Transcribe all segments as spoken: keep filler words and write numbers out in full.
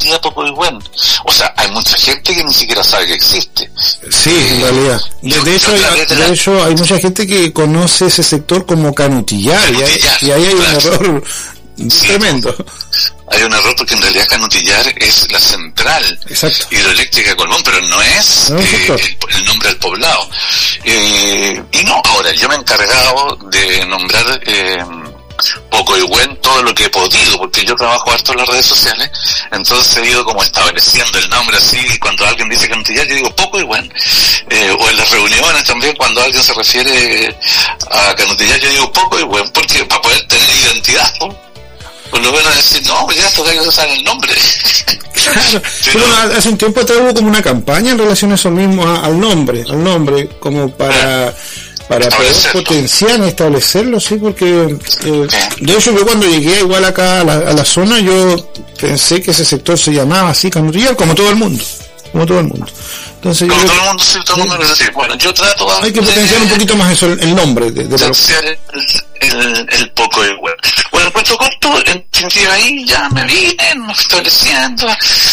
existía Pocoihuén. O sea, hay mucha gente que ni siquiera sabe que existe. Sí, en realidad. De, de, hecho, hay, de la... hecho, hay mucha gente que conoce ese sector como Canutillar, Canutillar y, hay, y ahí hay claro. un error sí, tremendo. Hay un error porque en realidad Canutillar es la central Exacto. hidroeléctrica de Colbún, pero no es no, eh, el, el nombre del poblado. Eh, y no, ahora yo me he encargado de nombrar eh, Pocoihuén todo lo que he podido, porque yo trabajo harto en las redes sociales, entonces he ido como estableciendo el nombre así, y cuando alguien dice Canutillar yo digo Pocoihuén, eh, o en las reuniones también cuando alguien se refiere a Canutillar yo digo Pocoihuén, porque para poder tener identidad, ¿no? Por lo menos decir, no, pues ya estos gallos saben el nombre. Claro, pero no, hace un tiempo atrás hubo como una campaña en relación a eso mismo, a, al nombre, al nombre, como para para poder potenciar, establecerlo, sí, porque eh, de hecho yo cuando llegué igual acá a la, a la zona, yo pensé que ese sector se llamaba así, Canutillar, como todo el mundo, como todo el mundo. Entonces, como yo, todo el mundo, sí, todo el mundo, sí. Bueno, yo trato hay que potenciar de, un poquito más eso, el, el nombre de, de potenciar el, el, el Pocoihuén. Bueno, el cuento corto, en definitiva ahí ya me vine estableciendo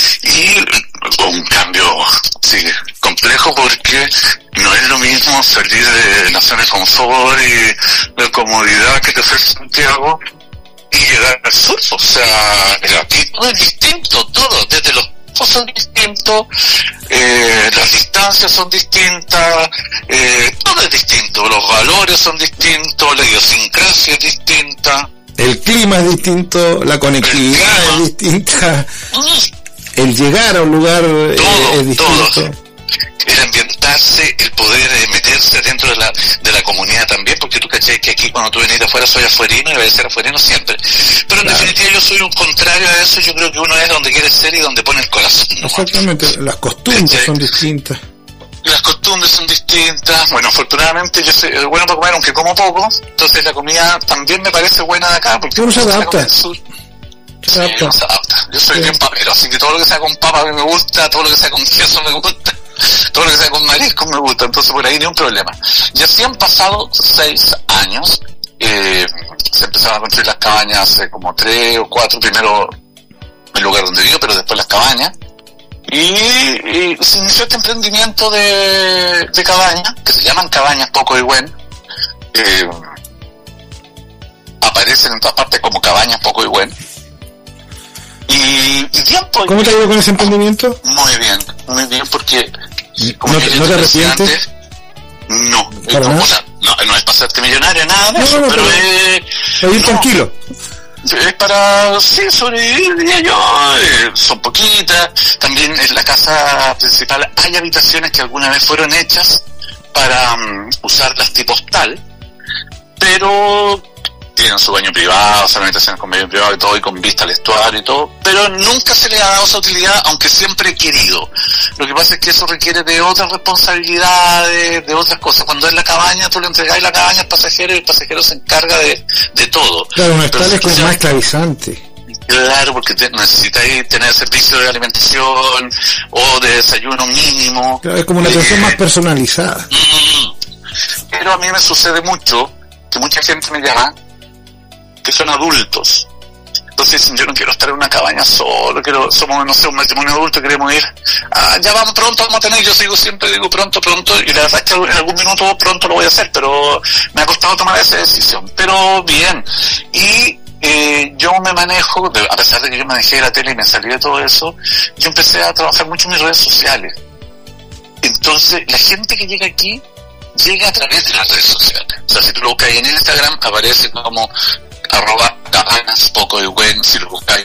y un cambio sí, complejo porque no es lo mismo salir de la zona de confort y de comodidad que te ofrece Santiago y llegar al sur. O sea, aquí todo es distinto, todo, desde los son distintos, eh, las distancias son distintas, eh, todo es distinto, los valores son distintos, la idiosincrasia es distinta, el clima es distinto, la conectividad es distinta, el llegar a un lugar todo, eh, es distinto. Todo. El ambientarse, el poder eh, meterse dentro de la de la comunidad también, porque tú cachai que aquí cuando tú venís de afuera soy afuerino y voy a ser afuerino siempre, pero en claro. definitiva yo soy un contrario a eso. Yo creo que uno es donde quiere ser y donde pone el corazón, ¿no? Exactamente, las costumbres ¿cachai? Son distintas. Las costumbres son distintas. Bueno, afortunadamente yo soy bueno para comer, aunque como poco, entonces la comida también me parece buena de acá, porque uno se adapta. Sí, no se adapta. Yo soy sí. bien papero, así que todo lo que sea con papa a mí me gusta, todo lo que sea con queso me gusta, todo lo que sea con marisco me gusta, entonces por ahí ni un problema. Y así han pasado seis años, eh, se empezaron a construir las cabañas hace como tres o cuatro, primero el lugar donde vivo, pero después las cabañas, y, y se inició este emprendimiento de, de cabañas, que se llaman cabañas Pocoihuén, eh, aparecen en todas partes como cabañas Pocoihuén. Y, y bien, pues, ¿cómo te ha ido con ese emprendimiento? Muy bien, muy bien, porque como ¿No, ¿no te arrepientes? Antes, no, es como, o sea, no, no es pasarte millonario, nada de no, eso, no, pero, pero es... Para ir no, tranquilo. Es para, sí, sobrevivir, diría yo, eh, son poquitas, también en la casa principal hay habitaciones que alguna vez fueron hechas para um, usarlas tipo hostal, pero... tienen su baño privado, son habitaciones con baño privado y todo, y con vista al estuario y todo, pero nunca se le ha dado esa utilidad, aunque siempre he querido. Lo que pasa es que eso requiere de otras responsabilidades, de otras cosas. Cuando es la cabaña, tú le entregás la cabaña al pasajero y el pasajero se encarga de, de todo. Claro, un hostal es como más esclavizante. Claro, porque te, necesitáis tener servicio de alimentación o de desayuno mínimo. Claro, es como una atención eh, más personalizada. Pero a mí me sucede mucho que mucha gente me llama que son adultos, entonces dicen, yo no quiero estar en una cabaña solo, quiero, somos, no sé, un matrimonio adulto, queremos ir, ah, ya vamos pronto, vamos a tener, yo sigo siempre, digo pronto, pronto, y la verdad es que en algún minuto pronto lo voy a hacer, pero me ha costado tomar esa decisión, pero bien, y eh, yo me manejo, a pesar de que yo manejé la tele y me salí de todo eso, yo empecé a trabajar mucho en mis redes sociales, entonces la gente que llega aquí, llega a través de las redes sociales, o sea, si tú lo buscas en Instagram, aparece como arroba cabanas Pocoihuén, si lo buscáis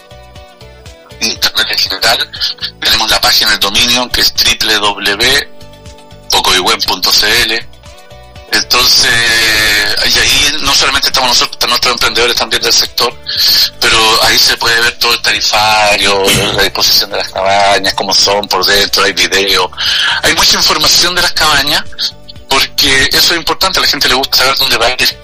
en internet en general, tenemos la página del dominio que es doble u doble u doble u punto pocoihuén punto c l. Entonces, y ahí no solamente estamos nosotros, están nuestros emprendedores también del sector, pero ahí se puede ver todo el tarifario, la disposición de las cabañas, cómo son por dentro, hay video, hay mucha información de las cabañas, porque eso es importante, a la gente le gusta saber dónde va a ir.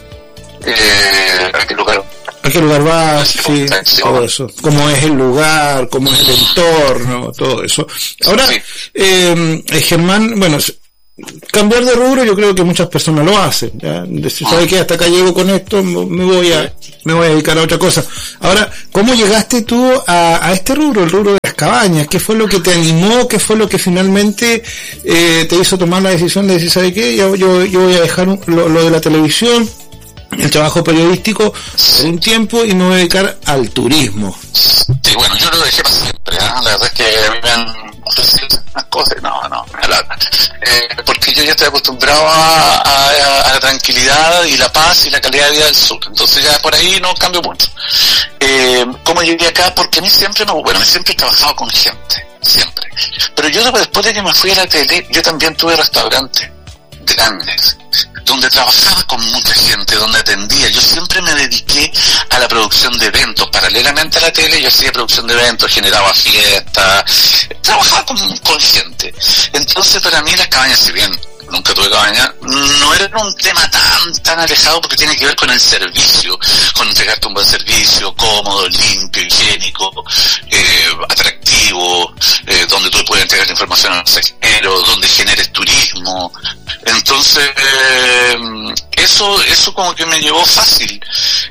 Eh, ¿a qué lugar? ¿A qué lugar va? Sí, todo eso. Cómo es el lugar, cómo es el entorno, todo eso. Ahora, sí. eh, Germán, bueno, cambiar de rubro yo creo que muchas personas lo hacen, ¿ya? Si sabes que hasta acá llego con esto, me voy a me voy a dedicar a otra cosa. Ahora, ¿cómo llegaste tú a, a este rubro, el rubro de las cabañas? ¿Qué fue lo que te animó? ¿Qué fue lo que finalmente eh, te hizo tomar la decisión de decir, ¿sabe qué? Yo, yo, yo voy a dejar un, lo, lo de la televisión, el trabajo periodístico por un tiempo y me voy a dedicar al turismo. Sí, bueno, yo lo dejé para siempre, ¿eh? La verdad es que a mí me han ofrecido unas cosas, no, no, me lata. Eh, porque yo ya estoy acostumbrado a, a, a la tranquilidad y la paz y la calidad de vida del sur, entonces ya por ahí no cambio mucho. Eh, ¿Cómo llegué acá? Porque a mí siempre me, bueno, siempre he trabajado con gente, siempre. Pero yo después de que me fui a la tele, yo también tuve restaurantes grandes, donde trabajaba con mucha gente, donde atendía. Yo siempre me dediqué a la producción de eventos. Paralelamente a la tele, yo hacía producción de eventos, generaba fiestas, trabajaba con, con gente. Entonces, para mí las cabañas, si bien nunca tuve cabaña, no era un tema tan tan alejado, porque tiene que ver con el servicio, con entregarte un buen servicio, cómodo, limpio, higiénico, eh, atractivo, eh, donde tú puedes entregar la información a los extranjeros, donde generes turismo. Entonces, eh, eso eso como que me llevó fácil.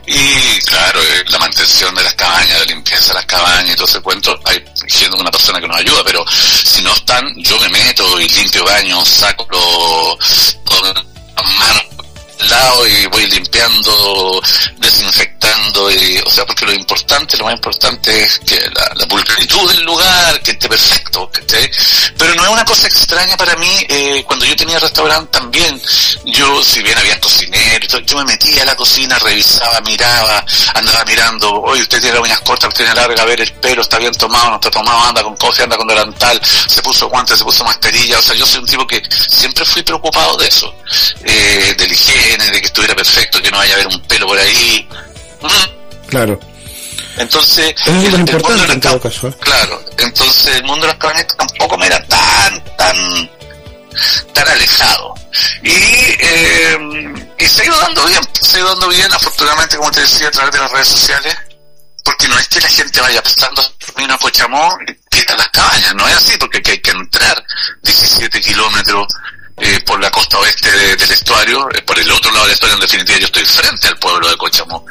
Y claro, eh, la mantención de las cabañas, la limpieza de las cabañas y todo ese cuento, hay siendo una persona que nos ayuda, pero si no están, yo me meto y limpio baños, saco los, con las manos al lado y voy limpiando, desinfectando, y, o sea, porque lo importante, lo más importante es que la, la pulcritud del lugar, que esté perfecto, ¿cachai? Pero no es una cosa extraña para mí. Eh, cuando yo tenía restaurante también, yo, si bien había cocinero y todo, yo me metía a la cocina, revisaba, miraba, andaba mirando, oye, usted tiene las uñas cortas, usted tiene larga, a ver el pelo, está bien tomado, no está tomado, anda con coge, anda con delantal, se puso guantes, se puso mascarilla. O sea, yo soy un tipo que siempre fui preocupado de eso, eh, de la higiene, de que estuviera perfecto, que no vaya a haber un pelo por ahí. Mm. Claro. Entonces, es muy importante en todo caso, ¿eh? Claro, entonces el mundo de las cabañas tampoco me era tan, tan, tan alejado. Y, eh, y se ha ido dando bien, se ha ido dando bien, afortunadamente, como te decía, a través de las redes sociales, porque no es que la gente vaya pasando camino a Cochamó y quita las cabañas, no es así, porque hay que entrar diecisiete kilómetros Eh, por la costa oeste de, del estuario, eh, por el otro lado del estuario. En definitiva, yo estoy frente al pueblo de Cochamó.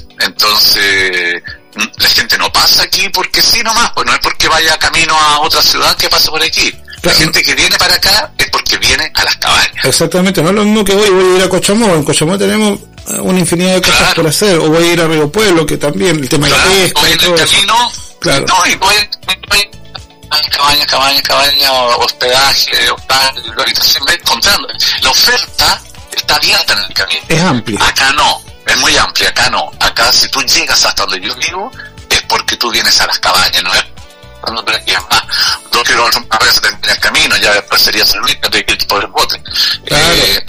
Entonces, la gente no pasa aquí porque sí nomás, pues no es porque vaya camino a otra ciudad que pase por aquí. Claro. La gente que viene para acá es porque viene a las cabañas. Exactamente, no es lo mismo que voy, voy a ir a Cochamó. En Cochamó tenemos una infinidad de cosas claro. por hacer, o voy a ir a Río Pueblo, que también, el tema claro, de la pesca. Voy en el camino, claro. no, y voy, voy cabaña, cabaña, cabaña, hospedaje, hostal, habitación, encontrando. La oferta está abierta en el camino. Es amplia. Acá no, es muy amplia, acá no. Acá si tú llegas hasta donde yo vivo, es porque tú vienes a las cabañas, no es cuando por aquí es más. Dos kilómetros más veces en el camino, ya después sería San Luis, de que ir por el bote. Claro. Eh,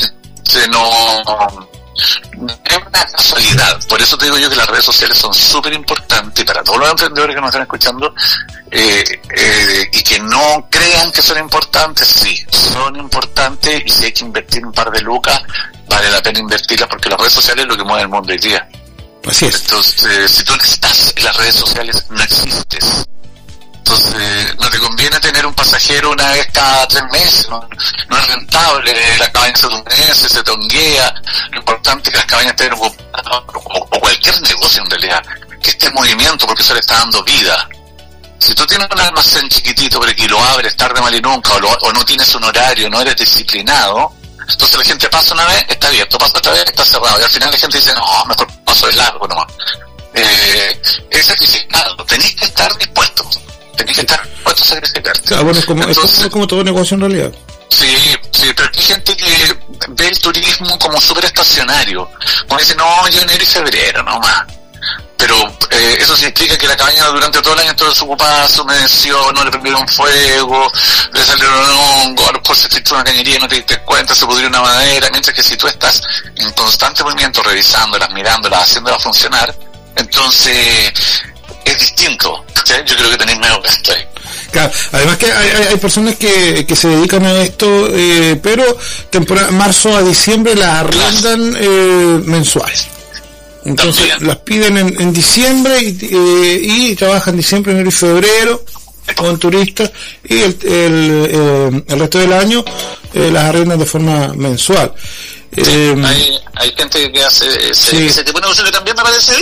no... Es una casualidad. Por eso te digo yo que las redes sociales son súper importantes para todos los emprendedores que nos están escuchando, eh, eh, y que no crean que son importantes. Sí, son importantes, y si hay que invertir un par de lucas, vale la pena invertirlas, porque las redes sociales es lo que mueve el mundo hoy día. Así es. Entonces, si tú no estás en las redes sociales, no existes. Entonces, no te conviene tener un pasajero una vez cada tres meses, no, no es rentable, la cabaña se tonguense, se tonguea. Lo importante es que las cabañas estén ocupadas, o, o cualquier negocio en realidad, que esté en movimiento, porque eso le está dando vida. Si tú tienes un almacén chiquitito, pero que lo abres tarde, mal y nunca, o, lo, o no tienes un horario, no eres disciplinado, entonces la gente pasa una vez, está abierto, pasa otra vez, está cerrado, y al final la gente dice, no, mejor paso de largo nomás. Eh, es sacrificado, tenés que estar dispuesto. Tenés que estar dispuesto a sacrificar. Claro, bueno, es como, Entonces, es como todo negocio en realidad. Sí, sí, pero hay gente que ve el turismo como súper estacionario. Como dice, no, yo enero y febrero nomás. Pero eh, eso significa que la cabaña durante todo el año estuvo desocupada, se humedeció, no le prendieron fuego, le salieron hongos, a lo mejor se te echó una cañería y no te diste cuenta, se pudrió una madera. Mientras que si tú estás en constante movimiento, revisándolas, mirándolas, haciéndolas funcionar, entonces es distinto. ¿Sí? Yo creo que tenéis menos gasto ahí. Claro, además que hay, hay, hay personas que, que se dedican a esto, eh, pero temporada marzo a diciembre las arrendan eh, mensuales. Entonces también las piden en, en diciembre y, eh, y trabajan diciembre, enero y febrero con turistas, y el, el, eh, el resto del año eh, las arrendan de forma mensual. Sí, eh, hay, hay gente que hace ese, sí. ese tipo de negocio que también me parece bien.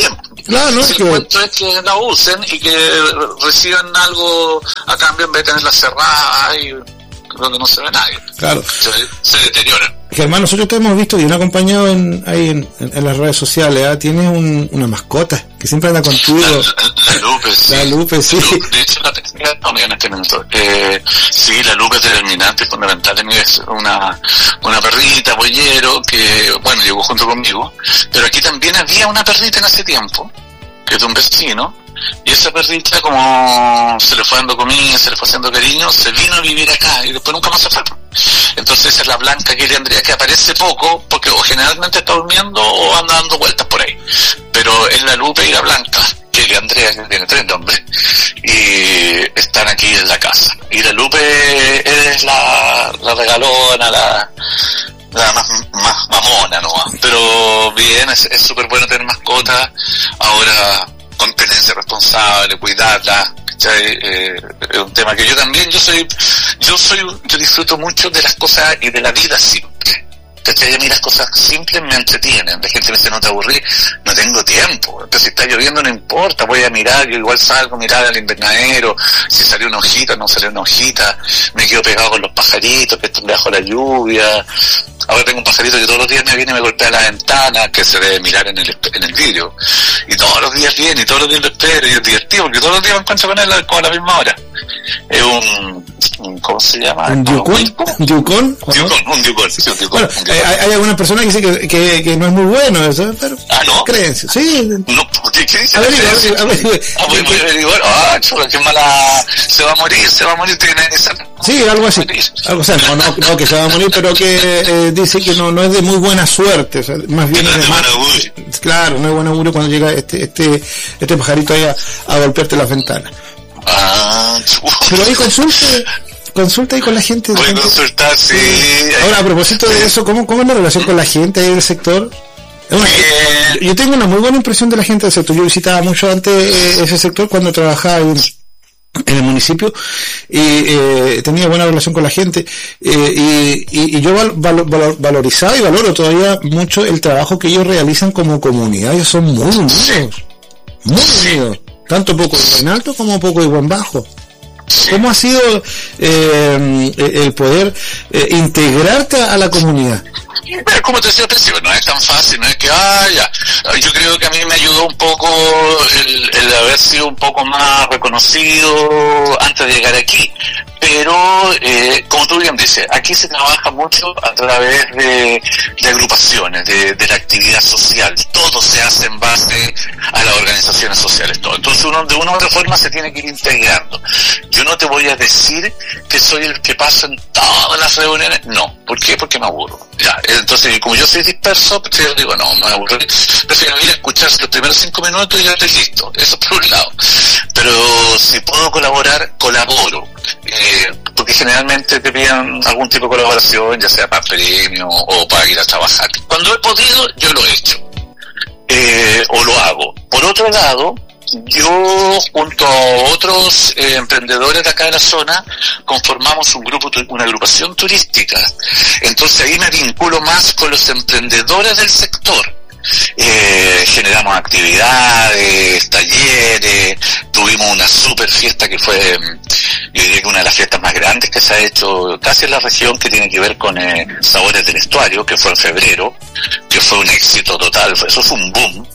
Claro, no, si el que... cuento es que la usen y que reciban algo a cambio en vez de tenerla cerrada y donde no se ve nadie. Claro. Se, se deteriora. Germán, nosotros te hemos visto y nos acompañado en, ahí en, en, en las redes sociales. ¿eh? Tienes un, una mascota que siempre anda contigo. La, la, la Lupe, sí. La Lupe, sí. La Lupe, de hecho, la técnica en este momento. Eh, sí, la Lupe es determinante y fundamental en mi vida. Es una, una perrita, boyero, que, bueno, llegó junto conmigo. Pero aquí también había una perrita en ese tiempo, que es de un vecino. Y esa perrita, como se le fue dando comida, se le fue haciendo cariño, se vino a vivir acá y después nunca más se fue. Entonces esa es la blanca Kelly Andrea, que aparece poco porque o generalmente está durmiendo o anda dando vueltas por ahí. Pero es la Lupe y la blanca Kelly Andrea, que tiene tres nombres, y están aquí en la casa. Y la Lupe es la, la regalona, la... la más, más mamona, ¿no? Pero bien, es súper bueno tener mascotas. Ahora, con tenencia responsable, cuidarla, ¿cachai? Eh, es un tema que yo también, yo soy, yo soy, yo disfruto mucho de las cosas y de la vida simple, ¿cachai? A mí las cosas simples me entretienen. La gente me dice, no te aburrí, no tengo tiempo, entonces si está lloviendo no importa, voy a mirar, yo igual salgo a mirar al invernadero, si salió una hojita, no salió una hojita, me quedo pegado con los pajaritos que están bajo la lluvia. Ahora tengo un pajarito que todos los días me viene y me golpea la ventana, que se debe mirar en el en el vidrio. Y todos los días viene, y todos los días lo espero, y es divertido, porque todos los días me encuentro con él como a la misma hora. Es un, un ¿cómo se llama? ¿Un diucón? ¿Un diucón? Un diucón, un diucón, sí, un diucón. Bueno, hay, hay algunas personas que dicen que, que, que no es muy bueno eso, pero... Ah, ¿no? Creencia, sí. No, ¿qué, qué dice? A ver, a ver, a ver. Ah, voy, voy a averiguar. Ah, chula, qué mala... Se va a morir, se va a morir, tiene que ser... Sí, algo así. Algo así, no, no, no que se va a morir, pero que eh, dice que no, no es de muy buena suerte, o sea, más bien es de mal... Claro, no es buen augurio cuando llega este, este, este pajarito ahí a, a golpearte las ventanas. Ah, pero ahí consulte, consulta ahí con la gente. Voy a consultar, sí. Ahora, a propósito de eso, ¿cómo, cómo es la relación con la gente ahí del sector? Bueno, yo, yo tengo una muy buena impresión de la gente del sector. Yo visitaba mucho antes eh, ese sector cuando trabajaba en, en el municipio y eh, tenía buena relación con la gente eh, y, y, y yo val, val, val, valorizaba y valoro todavía mucho el trabajo que ellos realizan como comunidad. Ellos son muy unidos, muy unidos. Tanto poco de buen alto como poco de buen bajo. ¿Cómo ha sido eh, el poder eh, integrarte a la comunidad? Como te decía al principio, no es tan fácil, no es que, ah, ya. Yo creo que a mí me ayudó un poco el, el haber sido un poco más reconocido antes de llegar aquí. Pero, eh, como tú bien dices, aquí se trabaja mucho a través de, de agrupaciones, de, de la actividad social. Todo se hace en base a las organizaciones sociales, todo. Entonces uno de una u otra forma se tiene que ir integrando. Yo no te voy a decir que soy el que pasa en todas las reuniones, no. ¿Por qué? Porque me aburro. Ya, entonces, como yo soy disperso, pues yo digo, no, me aburro. Prefiero ir a escuchar los primeros cinco minutos y ya estoy listo. Eso por un lado. Pero si puedo colaborar, colaboro. Eh, porque generalmente te piden algún tipo de colaboración, ya sea para premio o para ir a trabajar. Cuando he podido, yo lo he hecho. Eh, o lo hago. Por otro lado, yo junto a otros eh, emprendedores de acá de la zona conformamos un grupo, una agrupación turística. Entonces ahí me vinculo más con los emprendedores del sector. Eh, generamos actividades, talleres, tuvimos una super fiesta que fue, yo diría que una de las fiestas más grandes que se ha hecho casi en la región, que tiene que ver con eh, Sabores del Estuario, que fue en febrero, que fue un éxito total, eso fue un boom.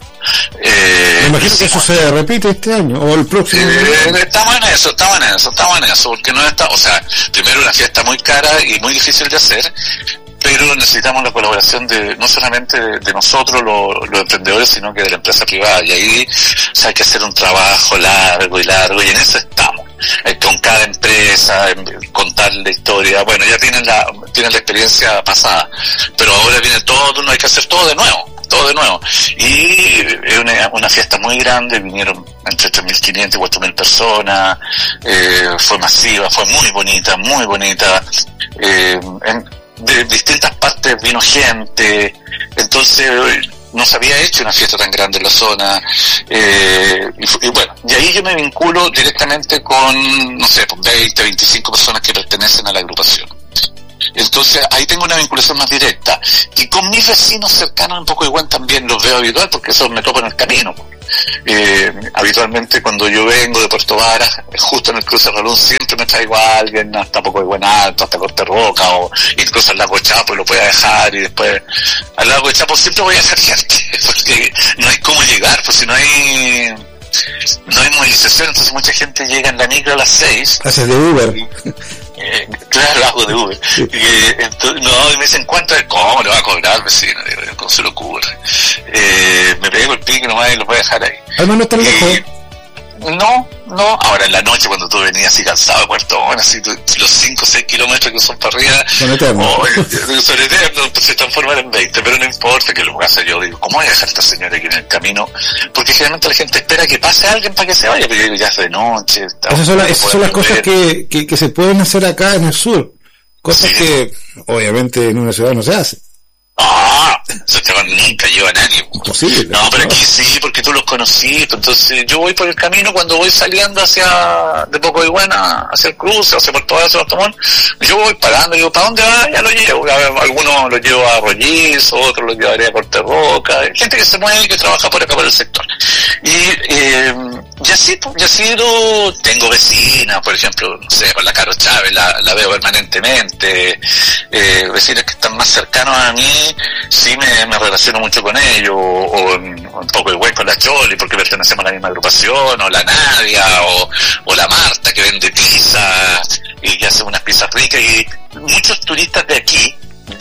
Eh, Me imagino que eso se repite este año o el próximo. Eh, estamos en eso, estamos en eso, estamos en eso, porque no está, o sea, primero una fiesta muy cara y muy difícil de hacer, pero necesitamos la colaboración de no solamente de, de nosotros los, los emprendedores, sino que de la empresa privada, y ahí o sea, hay que hacer un trabajo largo y largo, y en eso estamos. Eh, con cada empresa, contar la historia. Bueno, ya tienen la tienen la experiencia pasada, pero ahora viene todo, no hay que hacer todo de nuevo, todo de nuevo. Y es una, una fiesta muy grande, vinieron entre tres mil quinientas y cuatro mil personas, eh, fue masiva, fue muy bonita, muy bonita. Eh, en, de distintas partes vino gente, entonces no se había hecho una fiesta tan grande en la zona, eh, y, y bueno, y ahí yo me vinculo directamente con, no sé, veinte, veinticinco personas que pertenecen a la agrupación. Entonces ahí tengo una vinculación más directa, y con mis vecinos cercanos en Poco Igual también los veo habitual, porque eso me topo en el camino. eh, habitualmente cuando yo vengo de Puerto Varas, justo en el cruce Rolón, siempre me traigo a alguien hasta Poco de Buen Alto, hasta Corte Roca, o incluso al Lago Chapo, y lo voy a dejar, y después al Lago Chapo siempre voy a dejar gente, porque no hay cómo llegar, pues si no hay no hay movilización, entonces mucha gente llega en la micro a las seis. Haces de Uber. Y, eh, claro, hago de Uber. Sí. Eh, entonces, no, y me dicen, ¿cuánto es? ¿Cómo le va a cobrar al vecino? Digo, ¿cómo se le ocurre? Eh, me pego el pique nomás y lo voy a dejar ahí. Además no está lejos. No, no, ahora en la noche cuando tú venías así cansado de Puerto Montt, así tú, los cinco o seis kilómetros que son para arriba, son eternos, oh, son eternos, pues se transforman en veinte, pero no importa que lo voy a hacer yo, digo, ¿cómo voy a dejar a esta señora aquí en el camino? Porque generalmente la gente espera que pase alguien para que se vaya, pero ya es de noche. Está, esas son, la, esas son las cosas que, que, que se pueden hacer acá en el sur, cosas sí. que obviamente en una ciudad no se hacen. Ah, Santiago nunca lleva a nadie. Imposible. No, pero aquí sí, porque tú los conocí. Entonces yo voy por el camino cuando voy saliendo hacia de Poco de Buena, hacia el cruce, hacia Puerto Varas, Puerto Montt, yo voy parando, digo, ¿para dónde va? Ya lo llevo. Algunos los llevo a Rollizo, otros los llevaré a Corte Roca. Hay gente que se mueve y que trabaja por acá, por el sector. Y, eh, y así, y así lo, tengo vecinas, por ejemplo, no sé, con la Caro Chávez, la, la veo permanentemente, eh, vecinas que están más cercanos a mí, sí me, me relaciono mucho con ellos, o, o un poco igual con la Choli, porque pertenecemos a la misma agrupación, o la Nadia, o, o la Marta, que vende pizza, y que hace unas pizzas ricas, y muchos turistas de aquí,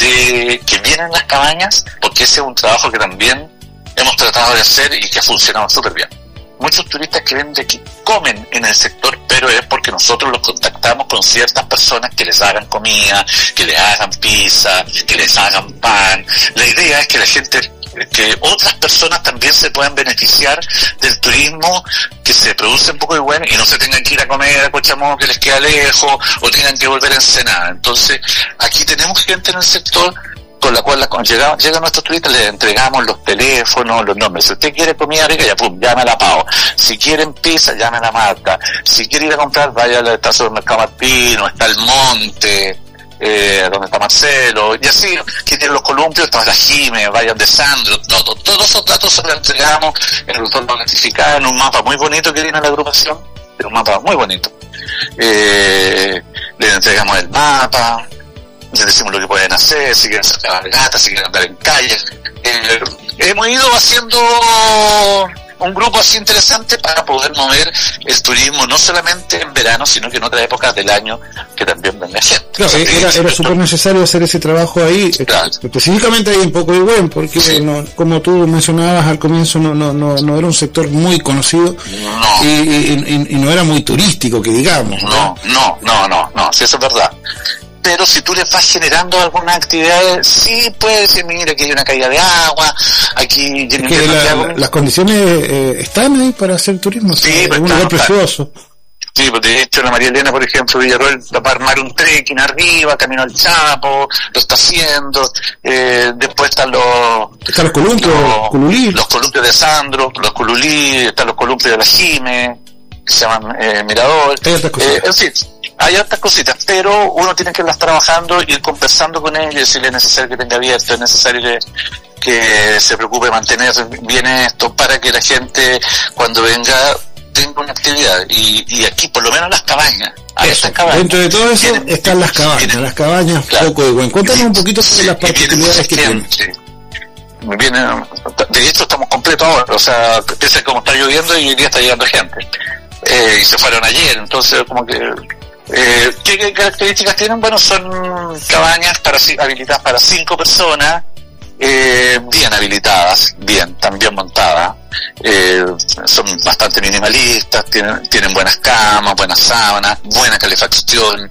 de que vienen a las cabañas, porque ese es un trabajo que también hemos tratado de hacer y que ha funcionado súper bien. Muchos turistas que vienen de aquí comen en el sector, pero es porque nosotros los contactamos con ciertas personas que les hagan comida, que les hagan pizza, que les hagan pan. La idea es que la gente, que otras personas también se puedan beneficiar del turismo que se produce en Poco de Buen y no se tengan que ir a comer a Cochamó que les queda lejos o tengan que volver a Ensenada. Entonces, aquí tenemos gente en el sector con la cual cuando llegan, llegan nuestros turistas les entregamos los teléfonos, los nombres. Si usted quiere comida rica, ya pum, llame a la Pao. Si quieren pizza, llame a la Marta. Si quiere ir a comprar, vaya al supermercado Martino, está el Monte, eh, donde está Marcelo, y así, que tienen los columpios, está la Jime, vayan de Sandro, todo, todos esos datos se los entregamos, el doctor lo identifica en un mapa muy bonito que tiene la agrupación, es un mapa muy bonito. Eh, le entregamos el mapa, les decimos lo que pueden hacer, si quieren sacar gatas, si quieren andar en calles. Eh, hemos ido haciendo un grupo así interesante para poder mover el turismo no solamente en verano, sino que en otras épocas del año que también venga gente. Claro, o sea, era, era súper necesario hacer ese trabajo ahí, claro. Específicamente ahí en Poco de Buen, porque sí. no, como tú mencionabas al comienzo, no, no, no, no era un sector muy conocido no. y, y, y, y no era muy turístico, que digamos. No, no, no, no, no, sí, eso es verdad. Pero si tú les vas generando algunas actividades, sí puedes decir, mira, aquí hay una caída de agua, aquí... Es que la, la, las condiciones eh, están ahí para hacer turismo, sí, es pues, un claro, lugar precioso. Claro. Sí, pues de hecho la María Elena, por ejemplo, Villarroel va a armar un trekking arriba, camino al Chapo, lo está haciendo, eh, después están los... Están los columpios, los, Cululí. Los columpios de Sandro, los Cululí, están los columpios de la Jime, que se llaman eh, Mirador, eh, en fin. Hay otras cositas, pero uno tiene que irlas trabajando, ir conversando con ellos, decirle es necesario que tenga abierto, es necesario que, que se preocupe de mantener bien esto, para que la gente cuando venga tenga una actividad. Y, y aquí, por lo menos las cabañas, eso, cabañas dentro de todo eso tienen, están las cabañas, tienen, las cabañas, claro, Poco de Buen. Cuéntanos un poquito sobre sí, las particularidades que tienen. Sí. Viene, de hecho estamos completos ahora, o sea, piensa como está lloviendo y hoy día está llegando gente. Eh, y se fueron ayer, entonces como que... Eh, ¿qué, ¿Qué características tienen? Bueno, son cabañas para habilitadas para cinco personas, eh, bien habilitadas, bien, tan bien montadas, eh, son bastante minimalistas, tienen, tienen buenas camas, buenas sábanas, buena calefacción,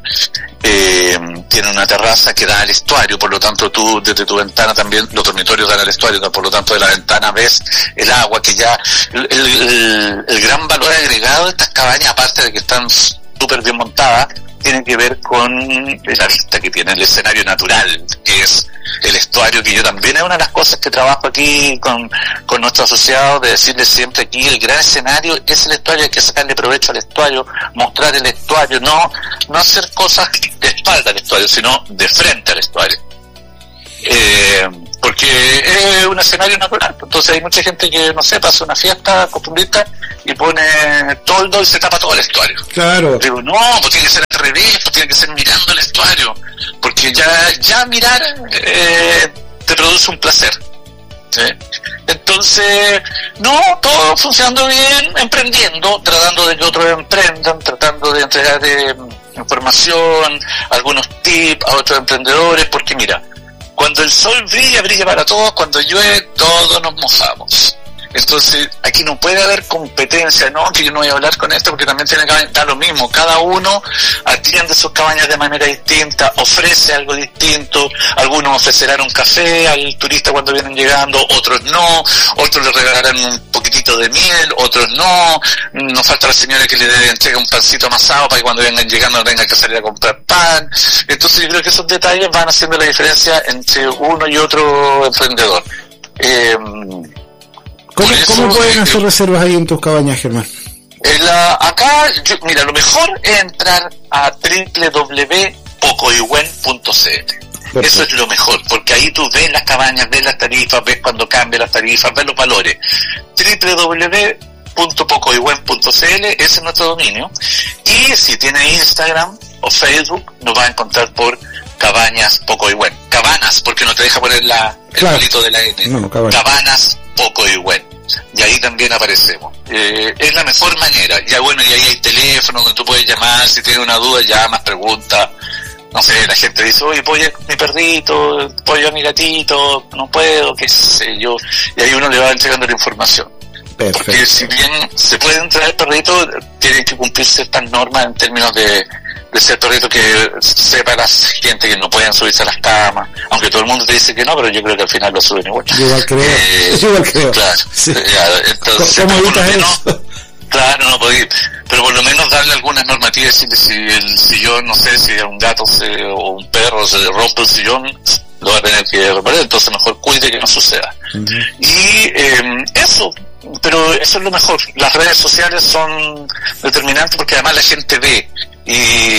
eh, tienen una terraza que da al estuario, por lo tanto tú desde tu ventana también, los dormitorios dan al estuario, por lo tanto de la ventana ves el agua, que ya el, el, el gran valor agregado de estas cabañas, aparte de que están súper bien montada, tiene que ver con la vista que tiene el escenario natural, que es el estuario, que yo también es una de las cosas que trabajo aquí con, con nuestros asociados, de decirles siempre aquí, el gran escenario es el estuario, hay que sacarle provecho al estuario, mostrar el estuario, no, no hacer cosas de espalda al estuario, sino de frente al estuario. Eh, porque es un escenario natural. Entonces hay mucha gente que, no sé, pasa una fiesta costumbrista y pone toldo y se tapa todo el estuario. Claro. Digo, no, pues tiene que ser al revés, pues tiene que ser mirando el estuario, porque ya, ya mirar eh, te produce un placer. ¿Sí? Entonces, no, todo funcionando bien, emprendiendo, tratando de que otros emprendan, tratando de entregar eh, información, algunos tips a otros emprendedores, porque mira, cuando el sol brilla, brilla para todos, cuando llueve, todos nos mojamos. Entonces, aquí no puede haber competencia, no, que yo no voy a hablar con esto porque también tiene que dar lo mismo. Cada uno atiende sus cabañas de manera distinta, ofrece algo distinto. Algunos ofrecerán un café al turista cuando vienen llegando, otros no, otros le regalarán un poquitito de miel, otros no. Nos falta la señora que le entregue un pancito amasado para que cuando vengan llegando no tengan que salir a comprar pan. Entonces, yo creo que esos detalles van haciendo la diferencia entre uno y otro emprendedor. Eh, ¿Cómo, eso, ¿Cómo pueden hacer eh, reservas ahí en tus cabañas, Germán? La, acá, yo, mira, lo mejor es entrar a doble u doble u doble u punto pocoyhuen punto c l. Eso es lo mejor, porque ahí tú ves las cabañas, ves las tarifas, ves cuando cambian las tarifas, ves los valores. doble u doble u doble u punto pocoyhuen punto c l, ese es nuestro dominio. Y si tiene Instagram o Facebook, nos va a encontrar por Cabañas Pocoyhuen. Cabanas, porque no te deja poner la, el claro. palito de la N. No, no, cabanas. Cabanas Pocoyhuen. Y ahí también aparecemos. Eh, es la mejor manera. Ya bueno, y ahí hay teléfono donde tú puedes llamar, si tienes una duda, llamas, preguntas. No sé, la gente dice, oye, pollo mi perrito, pollo a mi gatito, no puedo, qué sé yo. Y ahí uno le va entregando la información. Perfecto. Porque si bien se pueden traer perritos, tienen que cumplir ciertas normas en términos de, de ser perrito que sepa la gente que no pueden subirse a las camas, aunque todo el mundo te dice que no, pero yo creo que al final lo suben igual. Yo igual creo, eh, yo igual creo. Claro, sí. ya, entonces, ¿Cómo por lo menos, eso? Claro, no podía, pero por lo menos darle algunas normativas, si, si el sillón, no sé, si un gato se, o un perro se le rompe el sillón, lo va a tener que reparar, entonces mejor cuide que no suceda. Uh-huh. Y eh, eso, pero eso es lo mejor. Las redes sociales son determinantes porque además la gente ve y,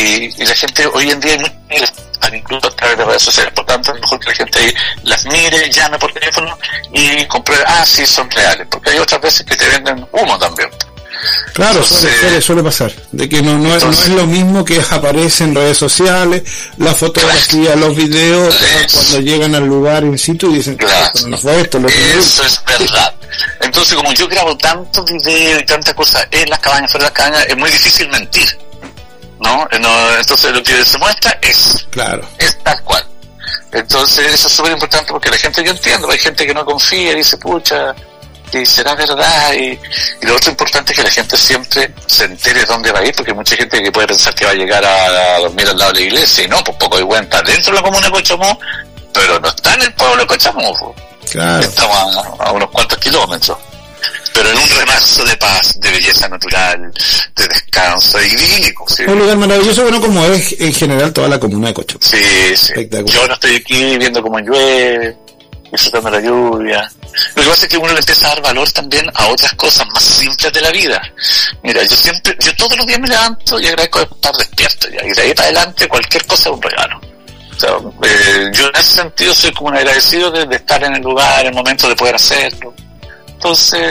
y la gente hoy en día incluso a través de redes sociales, por tanto es mejor que la gente las mire, llame por teléfono y compruebe, ah, sí, son reales, porque hay otras veces que te venden humo también. Claro, entonces, suele, suele pasar, de que no, no, entonces, es, no es lo mismo que aparece en redes sociales, la fotografía, claro, los videos, es, cuando llegan al lugar in situ y dicen, claro, no fue esto, lo que eso es verdad. Entonces, como yo grabo tantos videos y tantas cosas en las cabañas, fuera de las cabañas, es muy difícil mentir, ¿no? no entonces, lo que se muestra es, claro, es tal cual. Entonces, eso es súper importante porque la gente, yo entiendo, hay gente que no confía y dice, pucha, y será verdad, y, y lo otro importante es que la gente siempre se entere dónde va a ir, porque hay mucha gente que puede pensar que va a llegar a, a dormir al lado de la iglesia, y no, pues Pocoyhuen está dentro de la comuna de Cochamó, pero no está en el pueblo de Cochamó, claro, estamos a, a unos cuantos kilómetros, pero en un remanso de paz, de belleza natural, de descanso, idílico, ¿sí? Un lugar maravilloso, bueno, como es en general toda la comuna de Cochamó. Sí, sí, yo no estoy aquí viendo cómo llueve, disfrutando la lluvia. Lo que pasa es que uno le empieza a dar valor también a otras cosas más simples de la vida. Mira, yo siempre, yo todos los días me levanto y agradezco de estar despierto ya, y de ahí para adelante cualquier cosa es un regalo. O sea, eh, yo en ese sentido soy como un agradecido de, de estar en el lugar, en el momento de poder hacerlo. Entonces,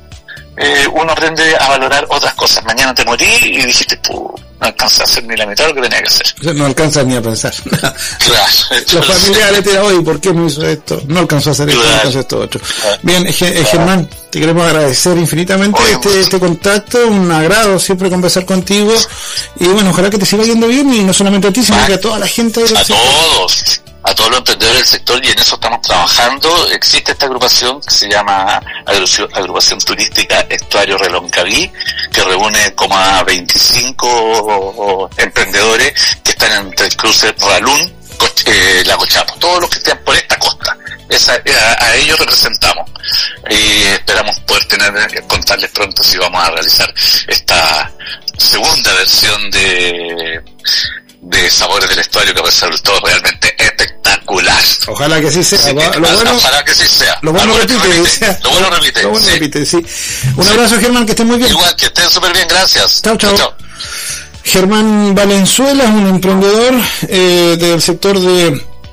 eh, uno aprende a valorar otras cosas. Mañana te morí y dijiste, puh, no alcanzas a hacer ni la mitad de lo que tenía que hacer. No alcanzas ni a pensar. Claro. Los familiares te dirán, oye, ¿por qué no hizo esto? No alcanzó a hacer esto, claro, no alcanzó esto otro. Claro. Bien, eh, Germán, te queremos agradecer infinitamente oye, este, este contacto, un agrado siempre conversar contigo, y bueno, ojalá que te siga yendo bien, y no solamente a ti, sino que a toda la gente. A todos. A todos los emprendedores del sector, y en eso estamos trabajando. Existe esta agrupación que se llama Agrupación Turística Estuario Reloncaví, que reúne como a veinticinco emprendedores que están entre el cruce Ralún, eh, Lago Chapo, todos los que estén por esta costa. Esa, a, a ellos representamos y esperamos poder tener, contarles pronto si vamos a realizar esta segunda versión de de Sabores del Estuario, que va a ser todo realmente espectacular. Ojalá que sí sea. Sí, lo que, bueno, ojalá que sí sea. Lo bueno repite, repite, sea. Lo bueno repite. Lo bueno sí. repite, sí. Un sí. abrazo, Germán, que estés muy bien. Igual, que estén súper bien, gracias. Chao, chao. chao. Germán Valenzuela es un emprendedor eh, del sector de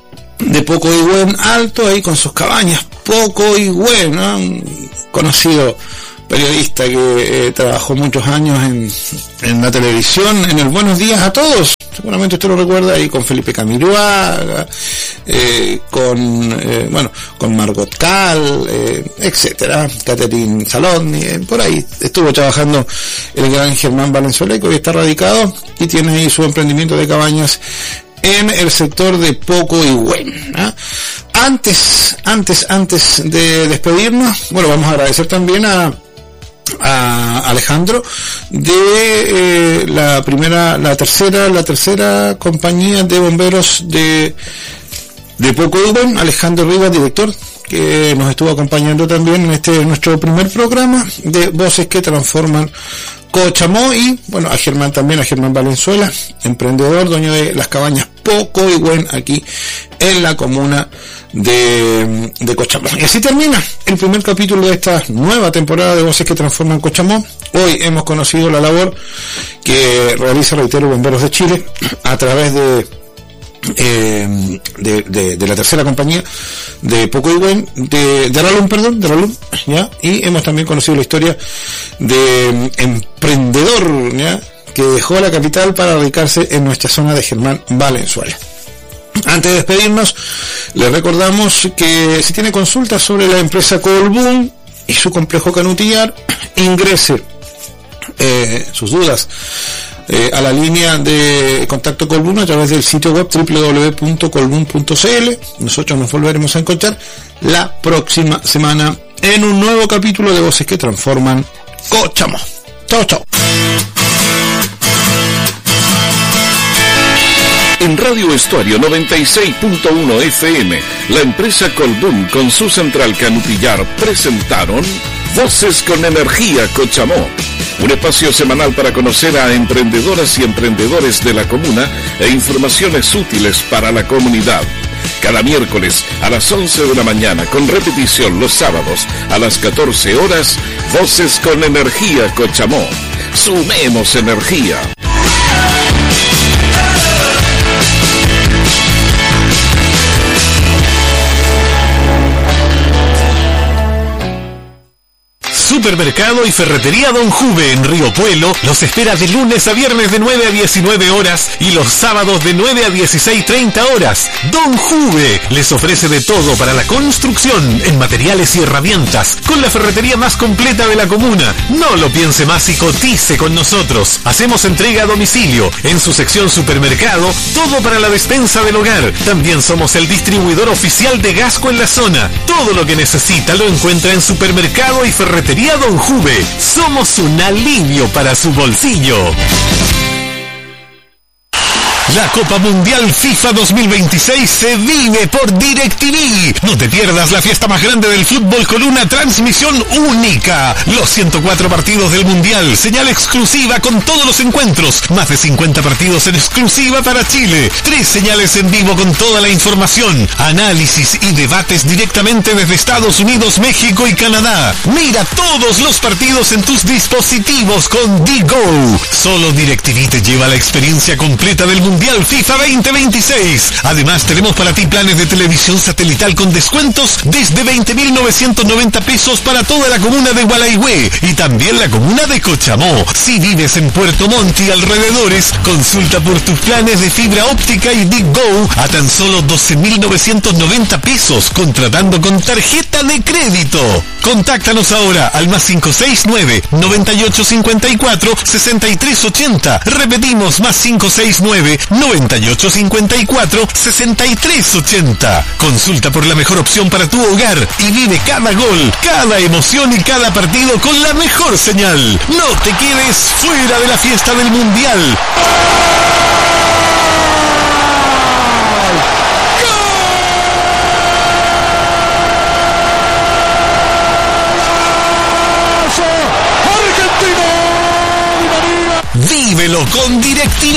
de Poco Higüén Alto, ahí con sus cabañas. Poco Higüén, ¿no? Un conocido periodista que eh, trabajó muchos años en, en la televisión, en el Buenos Días a Todos, seguramente usted lo recuerda, ahí con Felipe Camiroaga, eh, con eh, bueno, con Margot Cal, eh, etcétera, Catherine Salón, eh, por ahí estuvo trabajando el gran Germán Valenzuela, que hoy está radicado y tiene ahí su emprendimiento de cabañas en el sector de Poco Higüén, ¿no? Antes, antes, antes de despedirnos, bueno, vamos a agradecer también a a Alejandro de eh, la primera, la tercera, la tercera compañía de bomberos de de Poco Higüén, Alejandro Rivas, director, que nos estuvo acompañando también en este nuestro primer programa de Voces que Transforman Cochamó, y bueno, a Germán también, a Germán Valenzuela, emprendedor, dueño de las cabañas Poco Higüén aquí en la comuna de, de Cochamó. Y así termina el primer capítulo de esta nueva temporada de Voces que Transforman Cochamó. Hoy hemos conocido la labor que realiza, reitero, Bomberos de Chile a través de Eh, de, de, de la tercera compañía de Poco Higüén, de, de Aralum, perdón, de Aralum, ¿ya? Y hemos también conocido la historia de emprendedor, ¿ya?, que dejó la capital para radicarse en nuestra zona, de Germán Valenzuela. Antes de despedirnos, les recordamos que si tiene consultas sobre la empresa Colbún y su complejo canutillar, ingrese eh, sus dudas Eh, a la línea de contacto Colbún a través del sitio web doble u doble u doble u punto colbún punto c l. Nosotros nos volveremos a encontrar la próxima semana en un nuevo capítulo de Voces que Transforman Cochamó. Chao, chao. En Radio Estuario noventa y seis punto uno F M, la empresa Colbún con su central Canutillar presentaron Voces con Energía Cochamó, un espacio semanal para conocer a emprendedoras y emprendedores de la comuna e informaciones útiles para la comunidad. Cada miércoles a las once de la mañana, con repetición los sábados a las catorce horas, Voces con Energía Cochamó. Sumemos energía. Supermercado y Ferretería Don Juve en Río Puelo los espera de lunes a viernes de nueve a diecinueve horas y los sábados de nueve a dieciséis treinta horas. Don Juve les ofrece de todo para la construcción en materiales y herramientas, con la ferretería más completa de la comuna. No lo piense más y cotice con nosotros. Hacemos entrega a domicilio. En su sección supermercado, todo para la despensa del hogar. También somos el distribuidor oficial de Gasco en la zona. Todo lo que necesita lo encuentra en Supermercado y Ferretería Don Juve. Somos un alivio para su bolsillo. La Copa Mundial FIFA dos mil veintiséis se vive por DirecTV. No te pierdas la fiesta más grande del fútbol con una transmisión única. Los ciento cuatro partidos del Mundial, señal exclusiva con todos los encuentros. Más de cincuenta partidos en exclusiva para Chile. Tres señales en vivo con toda la información. Análisis y debates directamente desde Estados Unidos, México y Canadá. Mira todos los partidos en tus dispositivos con DiGo. Solo DirecTV te lleva la experiencia completa del Mundial FIFA veinte veintiséis. Además, tenemos para ti planes de televisión satelital con descuentos desde veinte mil novecientos noventa pesos para toda la comuna de Gualaihue y también la comuna de Cochamó. Si vives en Puerto Montt y alrededores, consulta por tus planes de fibra óptica y DiGo a tan solo doce mil novecientos noventa pesos, contratando con tarjeta de crédito. Contáctanos ahora al más cinco seis nueve, noventa y ocho cincuenta y cuatro, sesenta y tres ochenta. Repetimos, más cinco seis nueve, noventa y ocho cincuenta y cuatro, sesenta y tres ochenta. Consulta por la mejor opción para tu hogar y vive cada gol, cada emoción y cada partido con la mejor señal. No te quedes fuera de la fiesta del Mundial. Vívelo con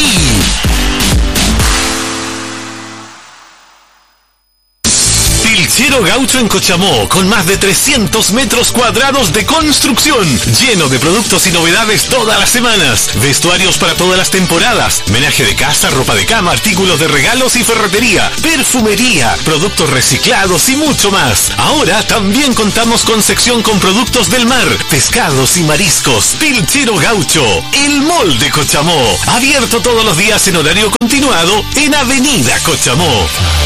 DirecTV. Pilchero Gaucho en Cochamó, con más de trescientos metros cuadrados de construcción, lleno de productos y novedades todas las semanas. Vestuarios para todas las temporadas, menaje de casa, ropa de cama, artículos de regalos y ferretería, perfumería, productos reciclados y mucho más. Ahora también contamos con sección con productos del mar, pescados y mariscos. Pilchero Gaucho, el mall de Cochamó, abierto todos los días en horario continuado en Avenida Cochamó.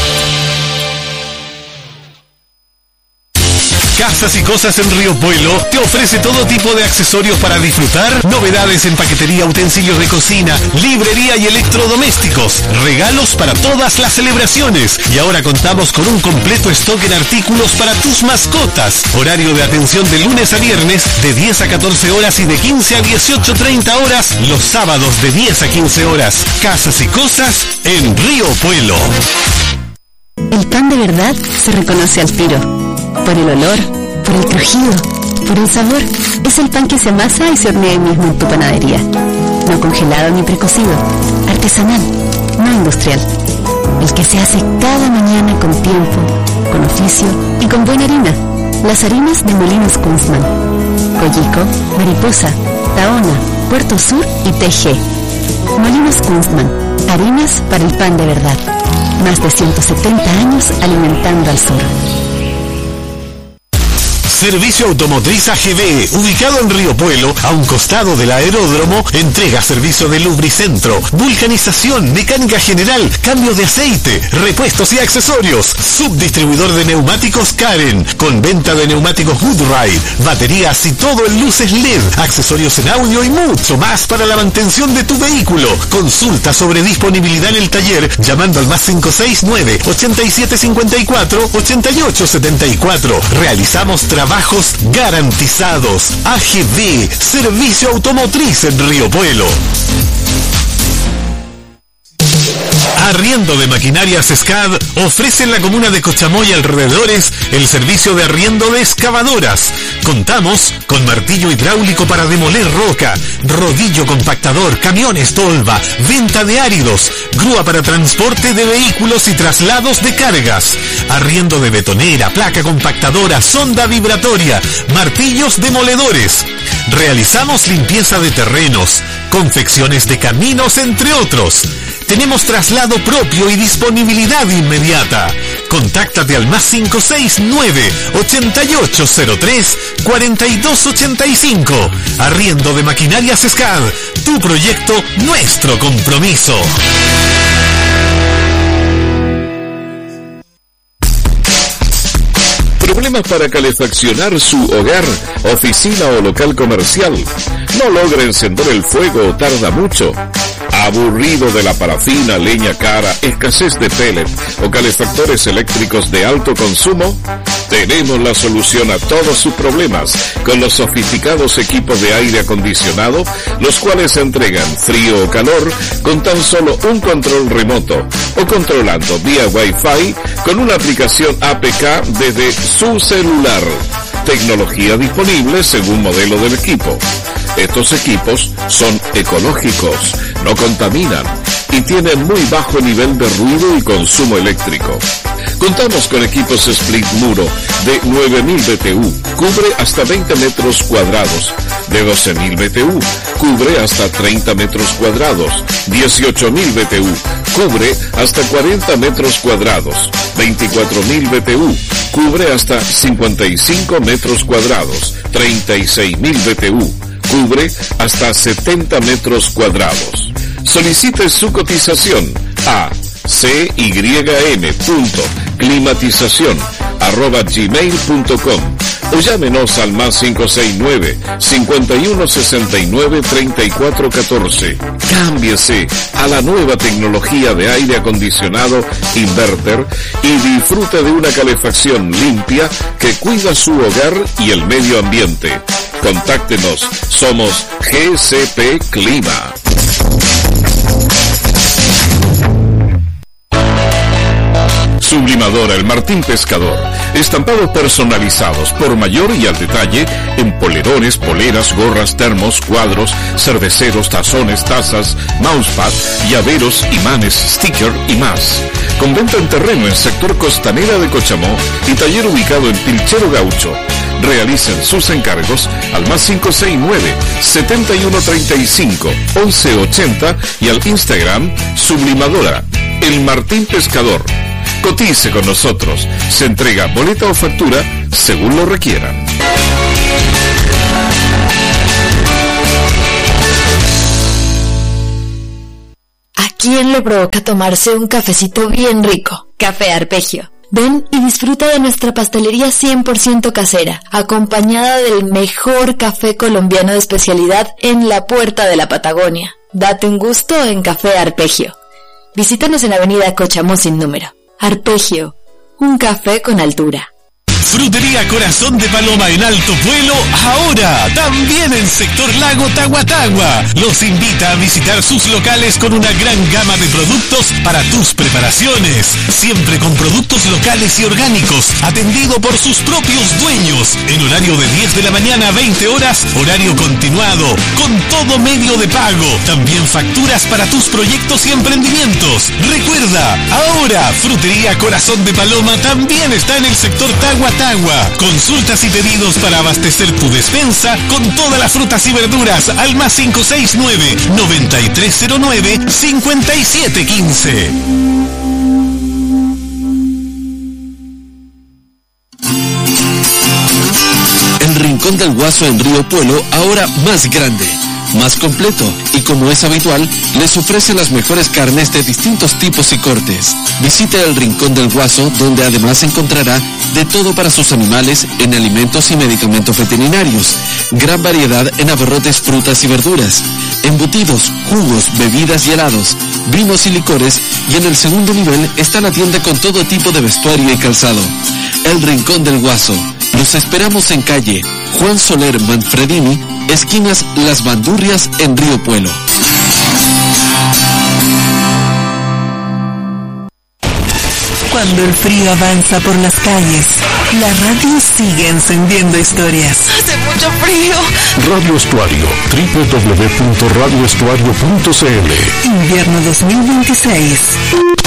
Casas y Cosas en Río Puelo te ofrece todo tipo de accesorios para disfrutar, novedades en paquetería, utensilios de cocina, librería y electrodomésticos, regalos para todas las celebraciones. Y ahora contamos con un completo stock en artículos para tus mascotas. Horario de atención de lunes a viernes de diez a catorce horas y de quince a dieciocho treinta horas los sábados de diez a quince horas. Casas y Cosas en Río Puelo. El pan de verdad se reconoce al tiro. Por el olor, por el crujido, por el sabor. Es el pan que se amasa y se hornea ahí mismo en tu panadería. No congelado ni precocido. Artesanal, no industrial. El que se hace cada mañana con tiempo, con oficio y con buena harina. Las harinas de Molinos Kunzman. Collico, Mariposa, Taona, Puerto Sur y T G. Molinos Kunzman. Harinas para el pan de verdad. Más de ciento setenta años alimentando al sur. Servicio Automotriz A G B, ubicado en Río Puelo, a un costado del aeródromo, entrega servicio de lubricentro, vulcanización, mecánica general, cambio de aceite, repuestos y accesorios. Subdistribuidor de neumáticos Karen, con venta de neumáticos Goodride, baterías y todo en luces L E D, accesorios en audio y mucho más para la mantención de tu vehículo. Consulta sobre disponibilidad en el taller llamando al más cinco seis nueve, ochenta y siete cincuenta y cuatro, ochenta y ocho setenta y cuatro. Realizamos trabajo Trabajos garantizados. A G B, Servicio Automotriz en Río Puelo. Arriendo de Maquinarias S C A D ofrece en la comuna de Cochamó y alrededores el servicio de arriendo de excavadoras. Contamos con martillo hidráulico para demoler roca, rodillo compactador, camiones tolva, venta de áridos, grúa para transporte de vehículos y traslados de cargas, arriendo de betonera, placa compactadora, sonda vibratoria, martillos demoledores. Realizamos limpieza de terrenos, confecciones de caminos, entre otros. Tenemos traslado propio y disponibilidad inmediata. Contáctate al más cinco seis nueve, ochenta y ocho cero tres, cuarenta y dos ochenta y cinco. Arriendo de Maquinarias S C A D. Tu proyecto, nuestro compromiso. ¿Problemas para calefaccionar su hogar, oficina o local comercial? ¿No logra encender el fuego o tarda mucho? ¿Aburrido de la parafina, leña cara, escasez de pellet o calefactores eléctricos de alto consumo? Tenemos la solución a todos sus problemas con los sofisticados equipos de aire acondicionado, los cuales entregan frío o calor con tan solo un control remoto o controlando vía Wi-Fi con una aplicación A P K desde su celular. Tecnología disponible según modelo del equipo. Estos equipos son ecológicos, no contaminan y tienen muy bajo nivel de ruido y consumo eléctrico. Contamos con equipos split muro de nueve mil B T U, cubre hasta veinte metros cuadrados, de doce mil B T U, cubre hasta treinta metros cuadrados, dieciocho mil B T U, cubre hasta cuarenta metros cuadrados, veinticuatro mil B T U, cubre hasta cincuenta y cinco metros cuadrados, treinta y seis mil B T U, cubre hasta setenta metros cuadrados. Solicite su cotización a cym.climatización arroba gmail punto com o llámenos al más cinco seis nueve, cincuenta y uno sesenta y nueve, treinta y cuatro catorce. Cámbiese a la nueva tecnología de aire acondicionado Inverter y disfrute de una calefacción limpia que cuida su hogar y el medio ambiente. Contáctenos, somos G C P Clima. Su Sublimadora El Martín Pescador. Estampados personalizados por mayor y al detalle en polerones, poleras, gorras, termos, cuadros, cerveceros, tazones, tazas, mousepad, llaveros, imanes, sticker y más. Con venta en terreno en sector Costanera de Cochamó y taller ubicado en Pilchero Gaucho. Realicen sus encargos al más cinco seis nueve, setenta y uno treinta y cinco, once ochenta y al Instagram Sublimadora El Martín Pescador. Cotice con nosotros. Se entrega boleta o factura según lo requieran. ¿A quién le provoca tomarse un cafecito bien rico? Café Arpegio. Ven y disfruta de nuestra pastelería cien por ciento casera, acompañada del mejor café colombiano de especialidad en la puerta de la Patagonia. Date un gusto en Café Arpegio. Visítanos en Avenida Cochamó sin número. Arpegio, un café con altura. Frutería Corazón de Paloma en Alto Puelo, ahora también en sector Lago Tahuatahua. Los invita a visitar sus locales con una gran gama de productos para tus preparaciones. Siempre con productos locales y orgánicos, atendido por sus propios dueños. En horario de diez de la mañana a veinte horas, horario continuado, con todo medio de pago. También facturas para tus proyectos y emprendimientos. Recuerda, ahora Frutería Corazón de Paloma también está en el sector Tahuatahua. Consultas y pedidos para abastecer tu despensa con todas las frutas y verduras al más cinco seis nueve, noventa y tres cero nueve, cincuenta y siete quince. El Rincón del Guaso en Río Puelo, ahora más grande, más completo, y como es habitual, les ofrece las mejores carnes de distintos tipos y cortes. Visite el Rincón del Guaso, donde además encontrará de todo para sus animales en alimentos y medicamentos veterinarios, gran variedad en abarrotes, frutas y verduras, embutidos, jugos, bebidas y helados, vinos y licores, y en el segundo nivel está la tienda con todo tipo de vestuario y calzado. El Rincón del Guaso. Los esperamos en calle Juan Soler Manfredini, esquinas Las Bandurrias en Río Puelo. Cuando el frío avanza por las calles, la radio sigue encendiendo historias. Hace mucho frío. Radio Estuario, doble u doble u doble u punto radio estuario punto c l. Invierno dos mil veintiséis.